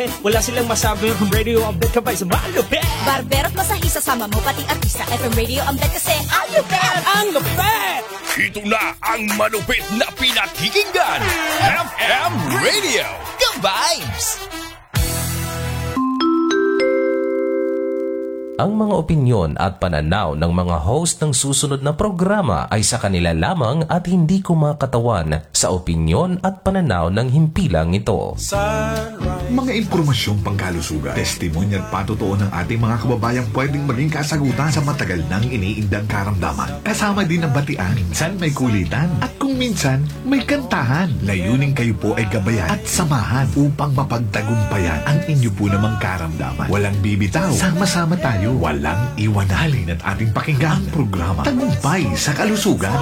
Wala silang masabi yung radio update ka ba sa malupit. Barber at masahista sama mo, pati artista. FM radio ang bet kasi ang lupit! Ang lupit! Ito na ang malupit na pinakikinggan. FM Radio. Ka-vibes! Ang mga opinyon at pananaw ng mga host ng susunod na programa ay sa kanila lamang at hindi kumakatawan sa opinyon at pananaw ng himpilang ito. Mga impormasyong pangkalusugan, testimonya at patotoo ng ating mga kababayang pwedeng maging kasagutan sa matagal nang iniindang karamdaman. Kasama din ang batian, minsan may kulitan, at kung minsan may kantahan. Layunin kayo po ay gabayan at samahan upang mapagtagumpayan ang inyo po namang karamdaman. Walang bibitaw, sama-sama tayo, walang iwanalin at ating pakinggan ang programa Tagumpay sa Kalusugan.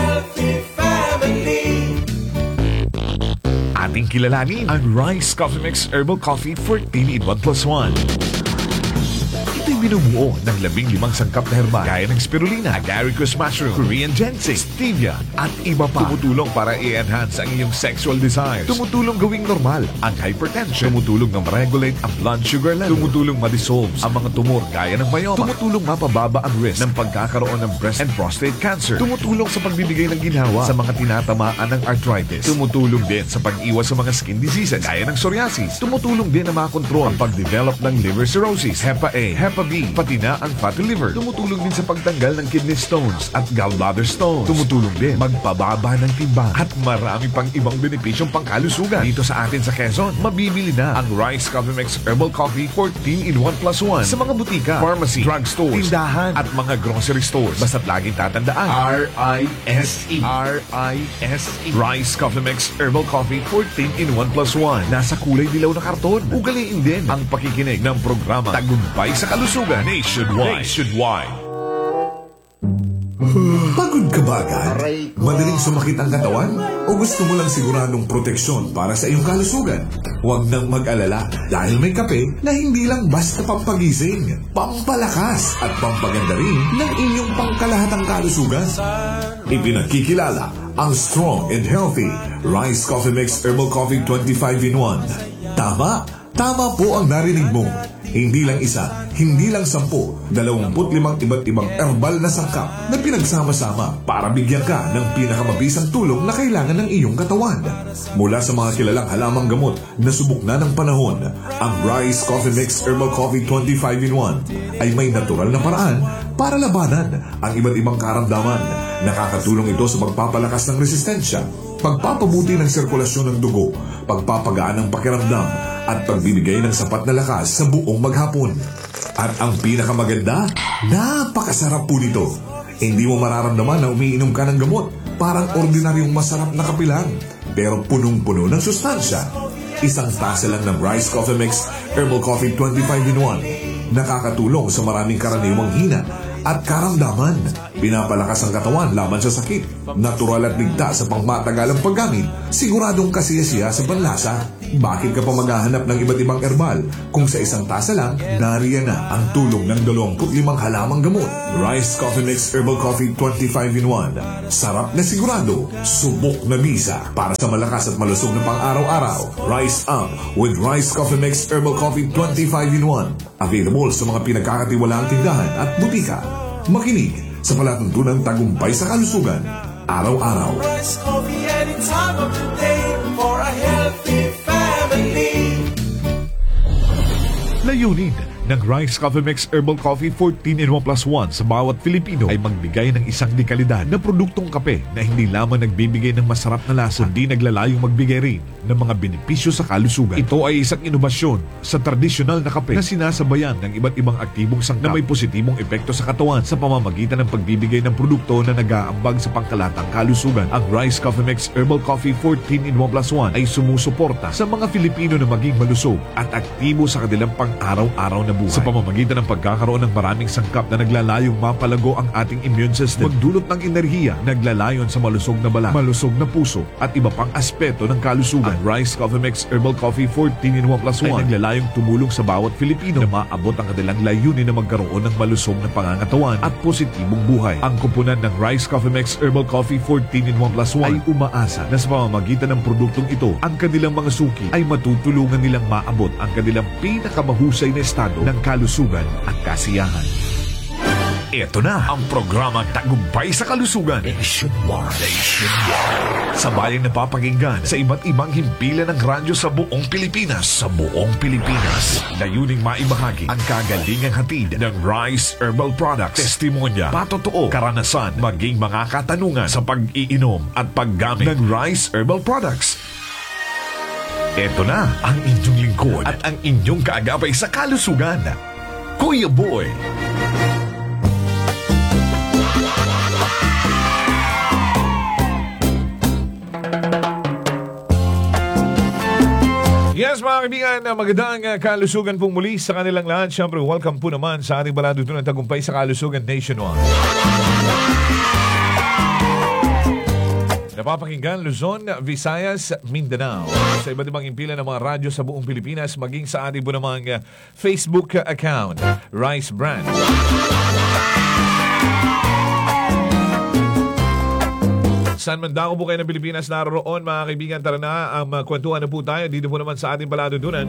Ating kilalanin ang Rice Coffee Mix Herbal Coffee 14 in 1+1. Ito'y binubuo ng 15 sangkap na herba gaya ng spirulina, agaricus mushroom, Korean ginseng, stevia, at iba pa. Tumutulong para i-enhance ang iyong sexual desires. Tumutulong gawing normal ang hypertension. Tumutulong na ma-regulate ang blood sugar level. Tumutulong ma-dissolve ang mga tumor gaya ng myoma. Tumutulong mapababa ang risk ng pagkakaroon ng breast and prostate cancer. Tumutulong sa pagbibigay ng ginhawa sa mga tinatamaan ng arthritis. Tumutulong din sa pag-iwas sa mga skin diseases gaya ng psoriasis. Tumutulong din na makontrol ang pag-develop ng liver cirrhosis, Hepa A, Hepa B, pati na ang fatty liver. Tumutulong din sa pagtanggal ng kidney stones at gallbladder stones. Tumutulong din magpababa ng timbang at marami pang ibang benepisyong pangkalusugan. Dito sa atin sa Quezon, mabibili na ang Rice Coffee Mix Herbal Coffee 14 in 1+1 sa mga butika, pharmacy, drugstores, tindahan at mga grocery stores. Basta't laging tatandaan, R-I-S-E. R-I-S-E. Rice Coffee Mix Herbal Coffee 14 in 1+1. Nasa kulay dilaw na karton. Ugaliin din ang pakikinig ng programa Tagumpay sa Kalusugan Nationwide. Pagod ka ba agad? Madaling sumakit ang katawan? O gusto mo lang siguradong proteksyon para sa iyong kalusugan? Huwag nang mag-alala dahil may kape na hindi lang basta pampagising, pampalakas at pampaganda rin ng inyong pangkalahatang kalusugan. Ipinagkikilala ang strong and healthy Rice Coffee Mix Herbal Coffee 25 in 1. Tama po ang narinig mo. Hindi lang isa, hindi lang 10, 25 iba't ibang herbal na sangkap na pinagsama-sama para bigyan ka ng pinakamabisang tulong na kailangan ng iyong katawan. Mula sa mga kilalang halamang gamot na subok na ng panahon, ang Rice Coffee Mix Herbal Coffee 25 in 1 ay may natural na paraan para labanan ang iba't ibang karamdaman. Nakakatulong ito sa pagpapalakas ng resistensya, pagpapabuti ng sirkulasyon ng dugo, pagpapagaan ng pakiramdam, at pagbibigay ng sapat na lakas sa buong maghapon. At ang pinakamaganda, napakasarap po nito. Hindi mo mararamdaman na umiinom ka ng gamot. Parang ordinaryong masarap na kape lang, pero punong-puno ng sustansya. Isang tasa lang ng Rice Coffee Mix Herbal Coffee 25 in 1. Nakakatulong sa maraming karaniwang hina at karamdaman. Pinapalakas ang katawan laban sa sakit. Natural at ligtas sa pangmatagalang paggamit. Siguradong kasiyasiya sa panlasa. Bakit ka pa maghahanap ng iba't ibang herbal kung sa isang tasa lang, nariyan na ang tulong ng 25 halamang gamot. Rice Coffee Mix Herbal Coffee 25 in 1. Sarap na sigurado, subok na bisa para sa malakas at malusog na pang-araw-araw. Rise up with Rice Coffee Mix Herbal Coffee 25 in 1. Available sa mga pinagkakatiwalaang tindahan at butika. Makinig sa palatuntunang tagumpay sa kalusugan, araw-araw. Rice coffee any time of the day for a healthy family. Layunin ng Rice Coffee Mix Herbal Coffee 14 in 1+1 sa bawat Pilipino ay magbigay ng isang dekalidad na produktong kape na hindi lamang nagbibigay ng masarap na lasa, kundi naglalayong magbigay rin ng mga benepisyo sa kalusugan. Ito ay isang inobasyon sa tradisyonal na kape na sinasabayan ng iba't ibang aktibong sangkap na may positibong epekto sa katawan sa pamamagitan ng pagbibigay ng produkto na nag-aambag sa pangkalatang kalusugan. Ang Rice Coffee Mix Herbal Coffee 14 in 1+1 ay sumusuporta sa mga Filipino na maging malusog at aktibo sa kanilang pang-araw-araw na buhay. Sa pamamagitan ng pagkakaroon ng maraming sangkap na naglalayong mapalago ang ating immune system, magdulot ng enerhiya, naglalayon sa malusog na balat, malusog na puso, at iba pang aspeto ng kalusugan. Ang Rice Coffee Mix Herbal Coffee 14-in-1+1 ay naglalayong tumulong sa bawat Filipino na maabot ang kanilang layunin na magkaroon ng malusog na pangangatawan at positibong buhay. Ang kupunan ng Rice Coffee Mix Herbal Coffee 14-in-1+1 ay umaasa na sa pamamagitan ng produktong ito, ang kanilang mga suki ay matutulungan nilang maabot ang kanilang pinakamahusay na estado ng kalusugan at kasiyahan. Ito na ang programang Tagumpay sa Kalusugan Nationwide. Sa bayang napapakinggan sa iba't ibang himpilan ng radyo sa buong Pilipinas. Layuning maibahagi ang kagalingang hatid ng Rice Herbal Products. Testimonya, patotoo, karanasan, maging mga katanungan sa pag-iinom at paggamit ng Rice Herbal Products. Ito na ang inyong lingkod at ang inyong kaagapay sa kalusugan, Kuya Boy. Yes, mga kaibigan, magandang kalusugan pong muli sa kanilang lahat. Siyempre, welcome po naman sa ating balado ng Tagumpay sa Kalusugan Nationwide. Napapakinggan Luzon, Visayas, Mindanao. Sa iba't ibang impilan ng mga radyo sa buong Pilipinas, maging sa ating po namang Facebook account, Rice Brand. Saan man dako po kayo ng Pilipinas naroon, mga kaibigan, tara na, kwentuhan na po tayo dito po naman sa ating paladudunan.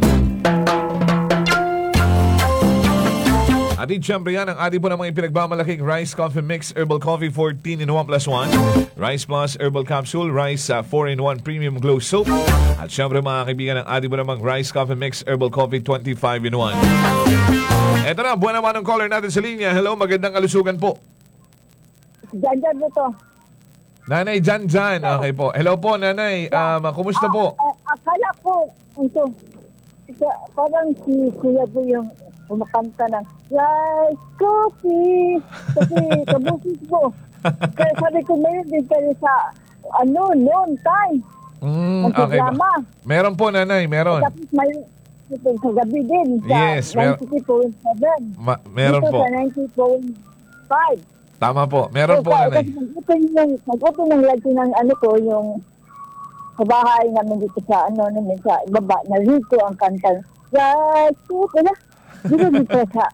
At siyempre yan, ang ating po namang ipinagmamalaking Rice Coffee Mix Herbal Coffee 14-in-1+1, Rice Plus Herbal Capsule, Rice 4-in-1 Premium Glow Soap, at siyempre mga kaibigan, ang ating po namang Rice Coffee Mix Herbal Coffee 25-in-1. Eto na, buwan naman ang caller natin sa linya. Hello, magandang kalusugan po. Diyan mo to. Nanay Jan. Okay po. Hello po, Nanay. Kumusta po? Akala ko, ito, parang si Kuya po yung kumakanta ng Rice Coffee. Kasi kabusis ko. Kaya sabi ko, mayroon din kayo sa, noon time. Okay ba? Meron po, Nanay. Meron. Tapos may sa gabi din. Sa Yes. 90.7. Meron dito po. sa 90.5. Tama po. Meron po, Nanay. Nag-open ng lagi ng yung sa bahay namin dito sa namin sa baba, narinig ko ang kanta. Rice Coffee na. Dito dito sa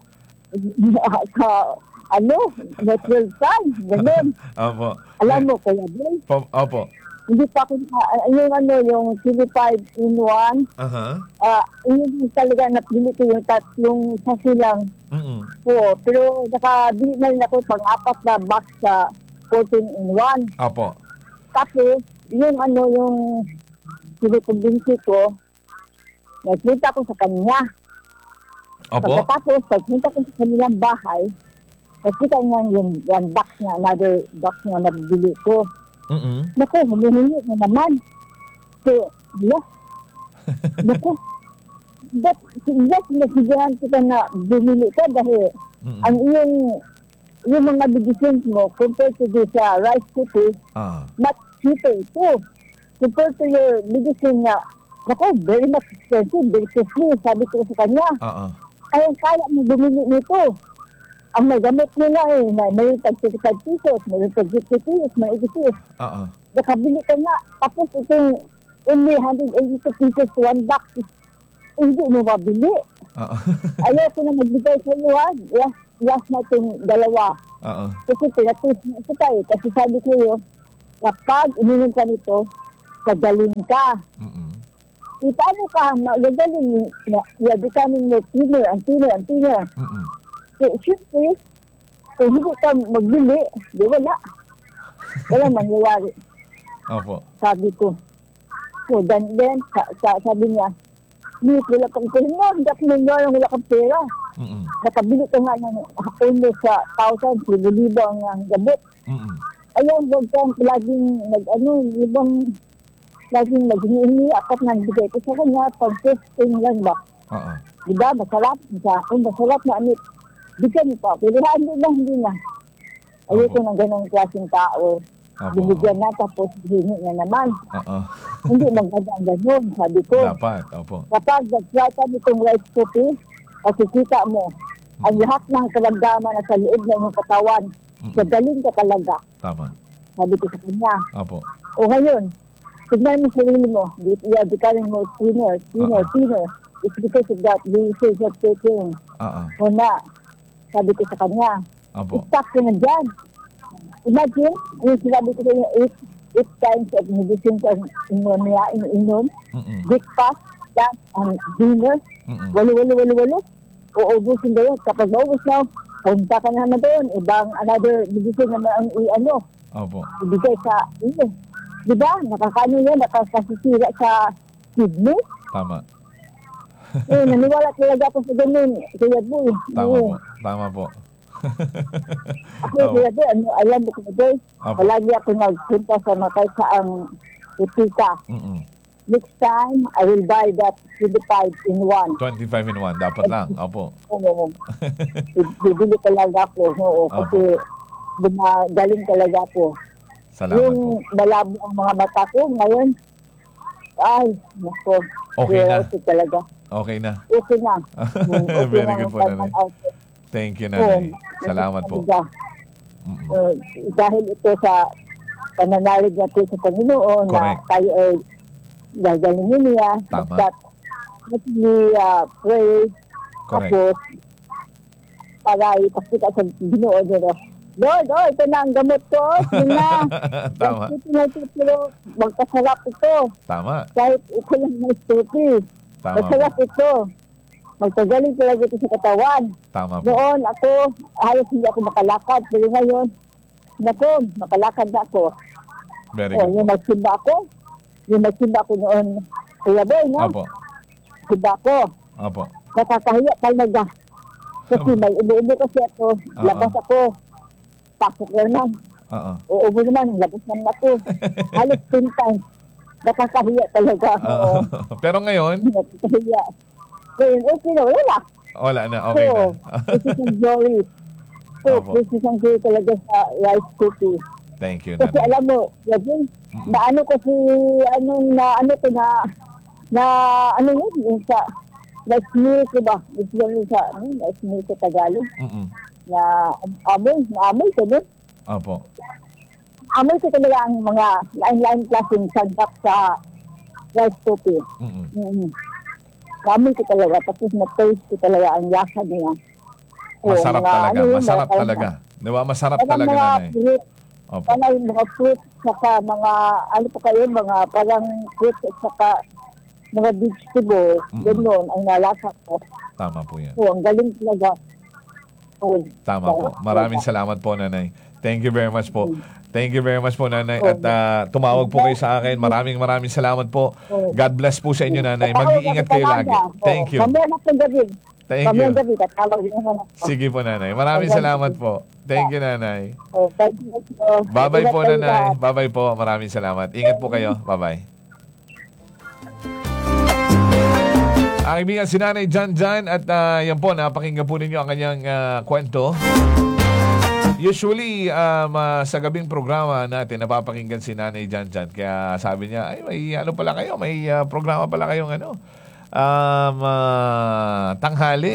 natural time. Ganun. Opo. Alam mo, Kuya Boy. Opo. Hindi pa ako, yung TV5-in-1, yun talaga napili ko yung tatlong sasilang po. Pero nakabili na rin ako pang-apat na box sa 14-in-1. Opo. Tapos, yung sinukumbinsi ko, nagpunta ko sa kanya. Opo. Pagkatapos, pagpunta ko sa kanilang bahay, nakita niya yung box na, another box na nabili ko. Naku, humihingi na naman. So, naku. Yes, nasigahan kita na bumili ka dahil ang yung mga medicines mo compared to this rice coffee, much cheaper ito. Compared to your medicine na, naku, very much expensive, very costly, sabi ko sa kanya. Kaya mo bumili nito. Ang may gamit nila may tag-35 pesos, may tag-50 pesos, may 80 pesos. Nakabili ka nga. Tapos itong only 182 pesos to one box. Hindi mo mabili. Ayaw ko na magbigay sa iyo, last na itong dalawa. Kasi pinatis na ito tayo. Kasi sabi ko yun, kapag ininom ka nito, kagaling ka. Paano ka magagaling? Yabi ka ng ang thinner. Siyempre, kung hindi ka magbili, di wala. Wala mangyayari. Opo. Sabi ko. So, then sabi niya, wala kang pera. Hindi ako nangyayari, wala kang pera. Nakabili ka nga ng only sa 1,000, 1,000 ang gamot. Ayaw, huwag kang laging laging nag-hihingi. Apat nang bigay ko sa kanya, pag-testing lang ba? Diba? Masarap na anit. Bigyan pa. Pilihan hindi na. Ayoko ng ganong klaseng tao. Binigyan na tapos hingi na naman. Hindi maganda ang ganon, sabi ko. Dapat, opo. Kapag nag-try kami itong rice coffee, makikita mo ang lahat ng karamdaman na sa loob ng iyong katawan. Gagaling ka talaga. Tama. Sabi ko sa kanya. Opo. O ngayon, tignan mo sarili mo. You are becoming more thinner. It's because of that. You say you're taking. Una, sabi ko sa kanya. Opo. Stuck ka na dyan. Imagine, yung sinabi ko sa inyo, 8 times of medicine ka ininom. Breakfast, lunch, and dinner. Walo. Uubusin ba yun? Kapag maubos na, punta ka na doon. Ibang another medicine naman ang Opo. ibigay sa iyo. Diba? Nakakaano yan, nakakasisira sa kidney. Tama. Naniwala talaga ako sa ganun. Kaya po. Tama po. Ako kaya po, alam mo ko na doon. Palagi ako nagpunta sa makay sa ang utika. Next time, I will buy that 25 in 1. 25 in 1, dapat lang. Opo. Oo. Bibili talaga ako. Oo. Kasi galing talaga ako. Salamat yung po. malabo ang mga mata ko ngayon, ay, nako. Okay na. Talaga. Okay na. Okay na. Very good po, Nanay. Thank you, Nanay. Salamat po. Dahil ito sa pananalig natin sa Panginoon na tayo ay gagalingin niya. Tama. That let me pray. Tapos, para ipakita sa Panginoon nila. Lord, ito na ang gamot ko. Yun na. Tama. Pero magkasarap ito. Tama. Kahit ito lang may stupi. Tama. Masarap ito. Magpagaling talaga ito sa katawan. Tama po. Noon ako, halos hindi ako makalakad. Pero ngayon, makalakad na ako. Very good. Yung magsimba ako noon, Kuya Boy, no? Opo. Simba ako. Opo. Nakakahiya talaga. Kasi may ibu-ibu kasi ako. Labas ako. Pasok na naman. Uubo naman. Labas naman ako. Halos 10 times. Nakakahiya talaga. Pero ngayon? Nakakahiya. Ngayon, okay na. Wala. Wala na. Okay na. This is ang glory. This is ang glory talaga sa rice cookie. Thank you, Kasi Nanay. alam mo, yun, na ano kasi, ano yun, sa rice milk, diba? It's yun sa, rice milk sa Tagalog. Na amoy ko din. Opo. Amoy ko talaga ang mga line klaseng sandap sa rice cookie. Amoy ko talaga, tapos na-taste ko talaga ang lasa niya. Masarap talaga. Masarap talaga. Diba? Masarap talaga, Nanay. Opo. Parang yung mga fruits, saka mga, ano pa kayo, mga parang fruits at saka mga vegetable, gano'n ang nalasa ko. Tama po yan. Ang galing talaga. Tama po. Maraming salamat po, Nanay. Thank you very much po. Thank you very much po, Nanay. At tumawag po kayo sa akin. Maraming salamat po. God bless po sa inyo, Nanay. Mag-iingat kayo lagi. Thank you. Mamaya na pong gabi. Thank you. Sige po, Nanay. Maraming salamat po. Thank you, Nanay. Thank you. Bye-bye po, Nanay. Bye-bye po. Maraming salamat. Ingat po kayo. Bye-bye. Ang kaibigan si Nanay Jan at yan po, napakinggan po ninyo ang kanyang kwento. Usually, sa gabing programa natin, napapakinggan si Nanay Jan. Kaya sabi niya, ay, may ano pala kayo, may programa pala kayong tanghali.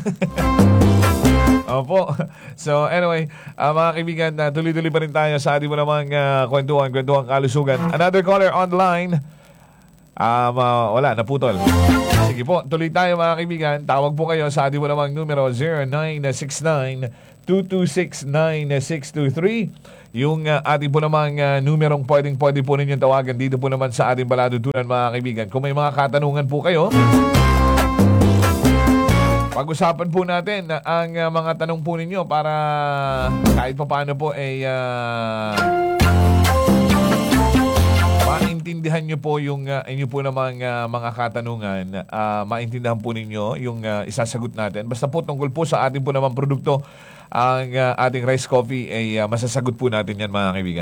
Opo. So, anyway, mga kaibigan, tuloy-tuloy pa rin tayo sa ating mo namang kwentuhan kalusugan. Another caller online. Wala, naputol. Sige po, tuloy tayo mga kaibigan. Tawag po kayo sa ating mo namang numero 0969-226-9623. Yung ating po namang numerong pwede po ninyong tawagan dito po naman sa ating baladutunan mga kaibigan. Kung may mga katanungan po kayo, pag-usapan po natin ang mga tanong po ninyo para kahit pa paano po ay maintindihan nyo po yung inyo po namang mga katanungan. Maintindihan po ninyo yung isasagot natin. Basta po tungkol po sa ating po namang produkto, ang ating rice coffee ay masasagot po natin yan mga kaibigan.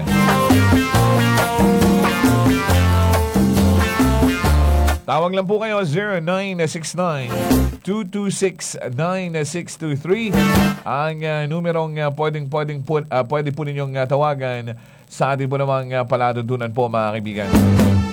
Tawag lang po kayo 0969-226-9623 ang numerong pwede po ninyong tawagan sa ating po namang paladutunan po mga kaibigan.